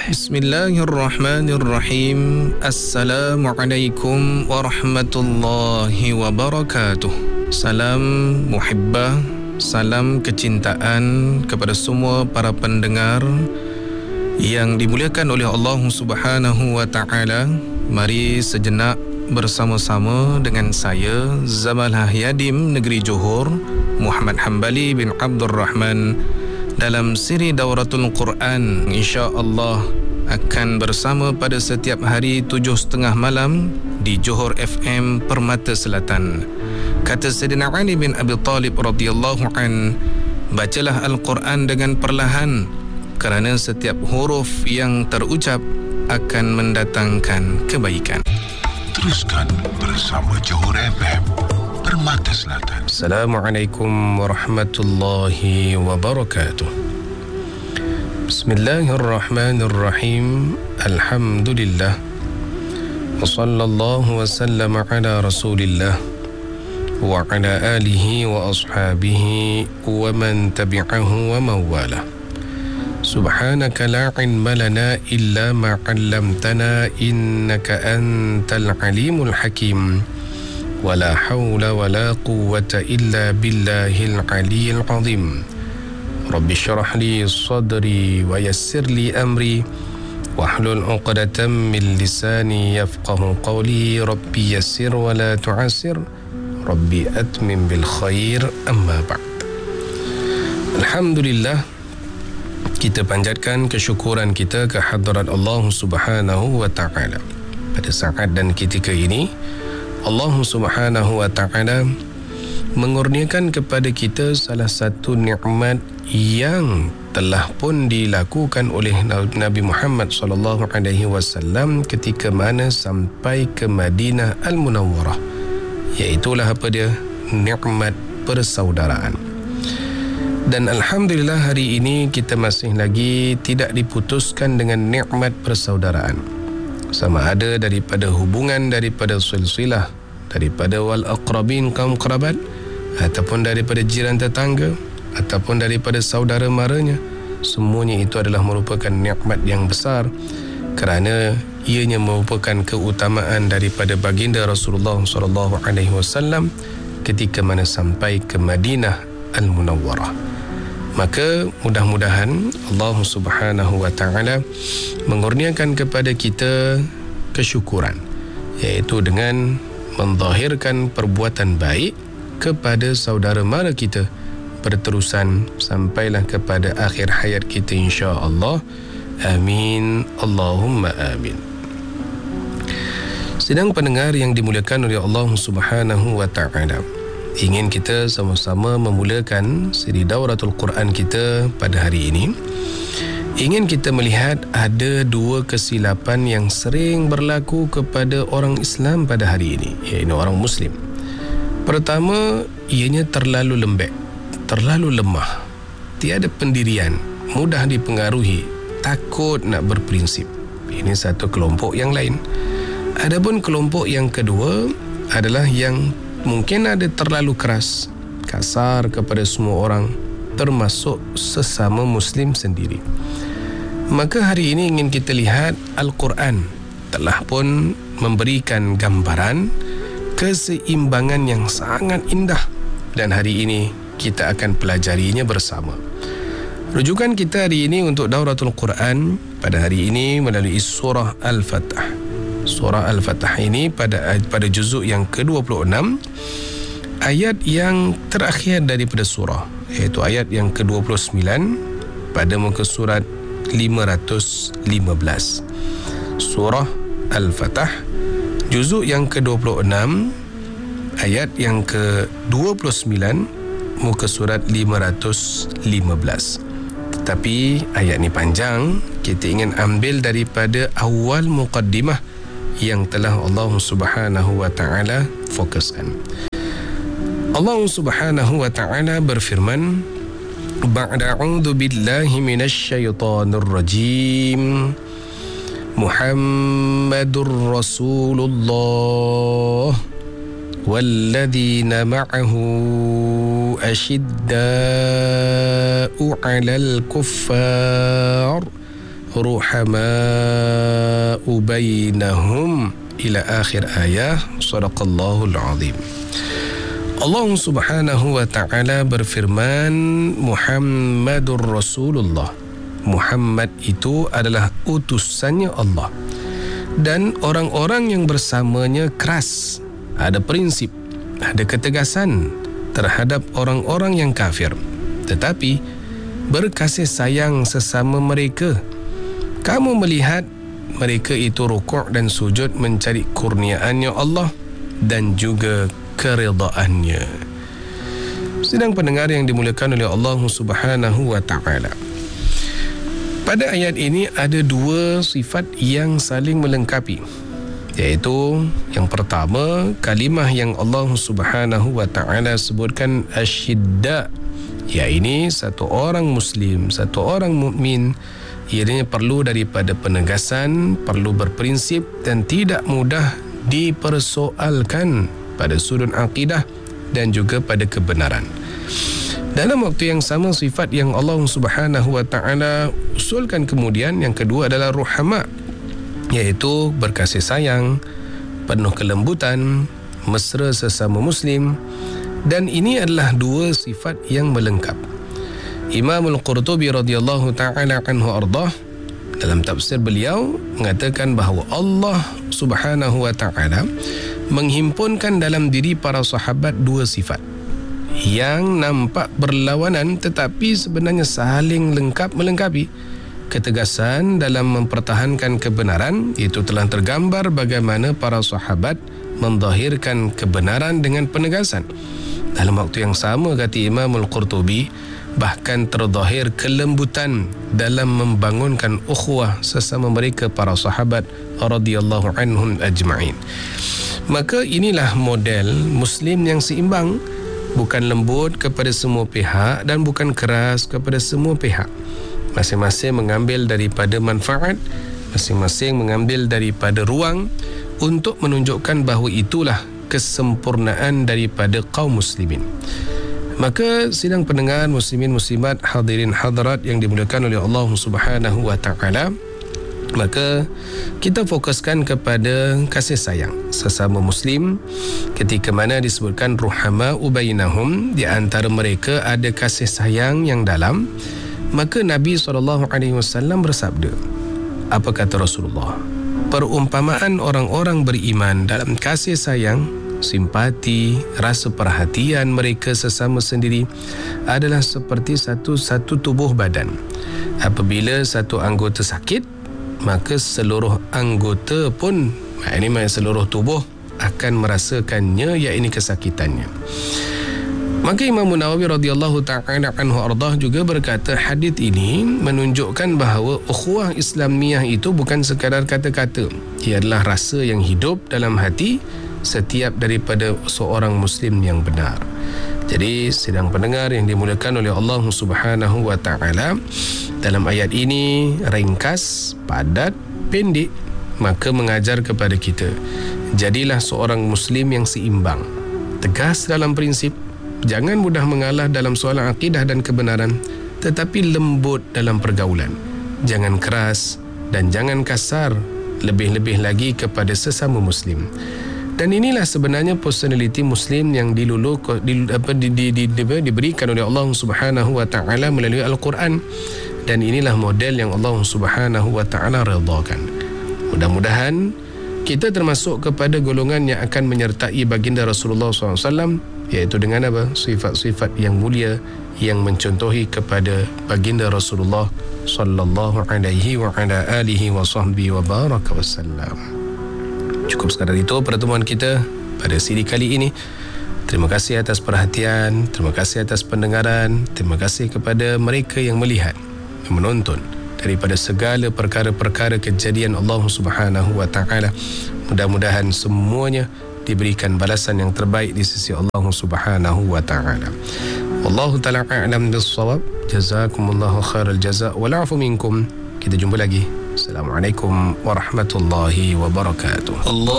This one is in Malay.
Bismillahirrahmanirrahim. Assalamualaikum warahmatullahi wabarakatuh. Salam muhibbah, salam kecintaan kepada semua para pendengar yang dimuliakan oleh Allah Subhanahu wa taala. Mari sejenak bersama-sama dengan saya Zamalah Yadim Negeri Johor, Muhammad Hambali bin Abdul Rahman, dalam siri Dauratul Quran. InsyaAllah akan bersama pada setiap hari 7.30 malam di Johor FM Permata Selatan. Kata Sayyidina Ali bin Abi Talib radhiyallahu an, bacalah Al-Quran dengan perlahan, kerana setiap huruf yang terucap akan mendatangkan kebaikan. Teruskan bersama Johor FM Permata Selatan. Assalamualaikum warahmatullahi wabarakatuh. Bismillahirrahmanirrahim. Alhamdulillah. Wa sallallahu wa sallam ala Rasulillah wa ala alihi wa ashabihi wa man tabi'ahu wa mawala. Subhanaka la ilma lana illa ma 'allamtana innaka antal alimul hakim. ولا حول ولا قوة إلا بالله العلي العظيم. رب اشرح لي صدري ويسر لي أمري واحلل عقدة من لساني يفقه قولي. ربي يسر ولا تعسر ربي أتمم بالخير. أما بعد. Alhamdulillah, kita panjatkan kesyukuran kita ke hadrat Allah Subhanahu wa taala. Pada saat dan ketika ini Allah Subhanahu wa ta'ala mengurniakan kepada kita salah satu nikmat yang telah pun dilakukan oleh Nabi Muhammad sallallahu alaihi wasallam ketika mana sampai ke Madinah Al-Munawwarah, iaitulah apa dia? Nikmat persaudaraan. Dan alhamdulillah hari ini kita masih lagi tidak diputuskan dengan nikmat persaudaraan, sama ada daripada hubungan, daripada silsilah, daripada wal aqrabin, kaum kerabat, ataupun daripada jiran tetangga, ataupun daripada saudara maranya. Semuanya itu adalah merupakan nikmat yang besar, kerana ianya merupakan keutamaan daripada baginda Rasulullah SAW ketika mana sampai ke Madinah Al-Munawwarah. Maka mudah-mudahan Allah Subhanahu wa ta'ala mengurniakan kepada kita kesyukuran, iaitu dengan menzahirkan perbuatan baik kepada saudara mara kita berterusan sampailah kepada akhir hayat kita, insya-Allah. Amin. Allahumma amin. Sedang pendengar yang dimuliakan oleh Allah Subhanahu wa ta'ala, ingin kita sama-sama memulakan siri Dauratul Quran kita pada hari ini. Ingin kita melihat ada dua kesilapan yang sering berlaku kepada orang Islam pada hari ini, iaitu orang Muslim. Pertama, ianya terlalu lembek, terlalu lemah, tiada pendirian, mudah dipengaruhi, takut nak berprinsip. Ini satu kelompok yang lain. Adapun kelompok yang kedua adalah yang mungkin ada terlalu keras, kasar kepada semua orang, termasuk sesama Muslim sendiri. Maka hari ini ingin kita lihat Al-Quran telah pun memberikan gambaran keseimbangan yang sangat indah, dan hari ini kita akan pelajarinya bersama. Rujukan kita hari ini untuk Dauratul Quran pada hari ini melalui surah Al-Fatah. Surah Al-Fatah ini pada juzuk yang ke-26, ayat yang terakhir daripada surah, iaitu ayat yang ke-29 pada muka surat 515. Surah Al-Fatah, juzuk yang ke-26, ayat yang ke-29, muka surat 515. Tetapi ayat ni panjang, kita ingin ambil daripada awal muqaddimah yang telah Allah Subhanahu wa ta'ala fokuskan. Allah Subhanahu wa ta'ala berfirman, ba'da a'udzu billahi minasy syaithanir rajim, Muhammadur Rasulullah walladzina ma'ahu asyidda'u 'alal kuffar ruhama'u bainahum ila akhir ayah. Sadaqallahul azim. Allah Subhanahu wa ta'ala berfirman, Muhammadur Rasulullah. Muhammad itu adalah utusannya Allah. Dan orang-orang yang bersamanya keras, ada prinsip, ada ketegasan terhadap orang-orang yang kafir, tetapi berkasih sayang sesama mereka. Kamu melihat mereka itu rukuk dan sujud mencari kurniaannya Allah dan juga keredaannya. Sedang pendengar yang dimuliakan oleh Allah Subhanahu wa ta'ala, pada ayat ini ada dua sifat yang saling melengkapi, iaitu yang pertama, kalimah yang Allah Subhanahu wa ta'ala sebutkan asyidda, iaitu satu orang muslim, satu orang mukmin, ianya perlu daripada penegasan, perlu berprinsip dan tidak mudah dipersoalkan pada sudut akidah dan juga pada kebenaran. Dalam waktu yang sama, sifat yang Allah Subhanahu wa ta'ala usulkan kemudian, yang kedua adalah ruhama, iaitu berkasih sayang, penuh kelembutan, mesra sesama muslim. Dan ini adalah dua sifat yang melengkap. Imam Al-Qurtubi radhiyallahu ta'ala anhu ardah, dalam tafsir beliau mengatakan bahawa Allah Subhanahu wa ta'ala menghimpunkan dalam diri para sahabat dua sifat yang nampak berlawanan tetapi sebenarnya saling melengkapi. Ketegasan dalam mempertahankan kebenaran, itu telah tergambar bagaimana para sahabat menzahirkan kebenaran dengan penegasan. Dalam waktu yang sama, kata Imam Al-Qurtubi, bahkan terzahir kelembutan dalam membangunkan ukhuwah sesama mereka para sahabat radhiyallahu anhum ajma'in. Maka inilah model Muslim yang seimbang, bukan lembut kepada semua pihak dan bukan keras kepada semua pihak. Masing-masing mengambil daripada manfaat, masing-masing mengambil daripada ruang untuk menunjukkan bahawa itulah kesempurnaan daripada kaum muslimin. Maka sidang pendengar muslimin muslimat, hadirin hadirat yang dimuliakan oleh Allah Subhanahu wa ta'ala, maka kita fokuskan kepada kasih sayang sesama muslim, ketika mana disebutkan ruhama'u bainahum, di antara mereka ada kasih sayang yang dalam. Maka Nabi SAW bersabda, apa kata Rasulullah? Perumpamaan orang-orang beriman dalam kasih sayang, simpati, rasa perhatian mereka sesama sendiri adalah seperti satu tubuh badan. Apabila satu anggota sakit, maka seluruh anggota pun, ini seluruh tubuh akan merasakannya, iaitu kesakitannya. Maka Imam Nawawi radhiyallahu ta'ala anhu ardah juga berkata, hadis ini menunjukkan bahawa ukhuwah Islamiyah itu bukan sekadar kata-kata, ia adalah rasa yang hidup dalam hati setiap daripada seorang muslim yang benar. Jadi sidang pendengar yang dimuliakan oleh Allah Subhanahu wa ta'ala, dalam ayat ini ringkas, padat, pendek, maka mengajar kepada kita, jadilah seorang muslim yang seimbang, tegas dalam prinsip, jangan mudah mengalah dalam soalan akidah dan kebenaran, tetapi lembut dalam pergaulan, jangan keras dan jangan kasar, lebih-lebih lagi kepada sesama muslim. Dan inilah sebenarnya personality muslim yang diberikan oleh Allah Subhanahu wa ta'ala melalui Al-Quran. Dan inilah model yang Allah Subhanahu wa ta'ala redakan. Mudah-mudahan kita termasuk kepada golongan yang akan menyertai baginda Rasulullah SAW, iaitu dengan apa? Sifat-sifat yang mulia yang mencontohi kepada baginda Rasulullah sallallahu alaihi wa ala alihi wa sahbihi wa baraka wasallam. Cukup sekadar itu pertemuan kita pada siri kali ini. Terima kasih atas perhatian, terima kasih atas pendengaran, terima kasih kepada mereka yang melihat, yang menonton daripada segala perkara-perkara kejadian Allah Subhanahu wa ta'ala. Mudah-mudahan semuanya diberikan balasan yang terbaik di sisi Allah Subhanahu wa ta'ala. Wallahu ta'ala a'lam bis-shawab. Jazakumullahu khairal jazaa wal 'afu minkum. Kita jumpa lagi. Assalamualaikum warahmatullahi wabarakatuh. Allah